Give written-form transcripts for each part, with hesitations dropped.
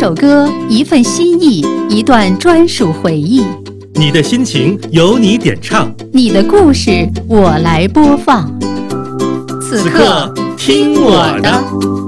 首歌，一份心意，一段专属回忆。 你的心情由你点唱， 你的故事我来播放。此刻听我的。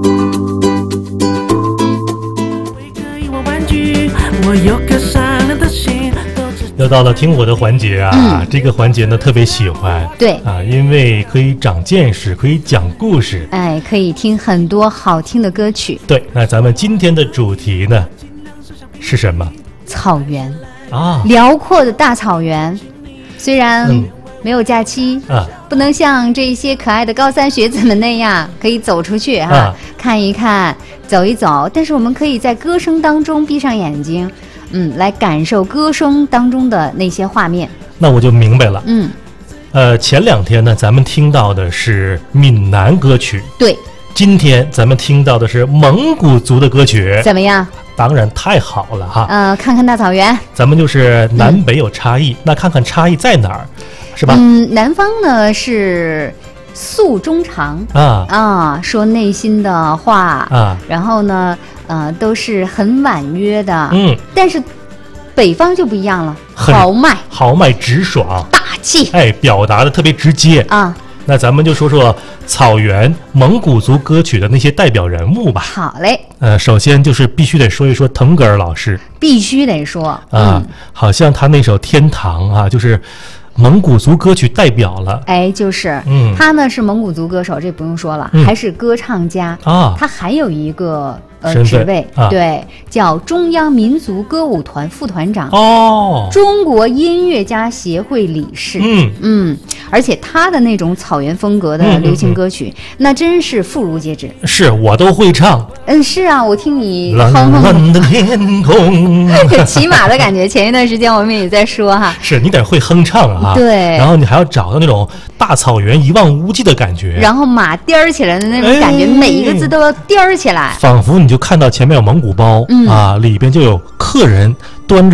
又到了听我的环节啊，这个环节呢特别喜欢， 对啊，因为可以长见识，可以讲故事， 哎，可以听很多好听的歌曲。 对，那咱们今天的主题呢是什么？ 草原啊， 辽阔的大草原，虽然没有假期不能像这些可爱的高三学子们那样可以走出去看一看，走一走，但是我们可以在歌声当中闭上眼睛，来感受歌声当中的那些画面。 那我就明白了。前2天呢，咱们听到的是闽南歌曲， 对， 今天咱们听到的是蒙古族的歌曲， 怎么样？ 当然太好了哈。 看看大草原， 咱们就是南北有差异，那看看差异在哪儿，是吧？ 南方呢是诉衷肠说内心的话然后呢都是很婉约的，但是北方就不一样了，豪迈直爽，大气，哎，表达的特别直接那咱们就说说草原蒙古族歌曲的那些代表人物吧。好嘞。首先就是必须得说一说腾格尔老师，必须得说好像他那首《天堂》就是蒙古族歌曲代表了。哎，就是他呢是蒙古族歌手，这不用说了，还是歌唱家他还有一个职位对，叫中央民族歌舞团副团长中国音乐家协会理事。而且他的那种草原风格的流行歌曲那真是妇孺皆知，是我都会唱。是啊，我听你蓝蓝的天空骑马的感觉，前一段时间我们也在说是你得会哼唱对，然后你还要找到那种大草原一望无际的感觉，然后马颠起来的那种感觉，每一个字都要颠起来，仿佛你就看到前面有蒙古包里边就有客人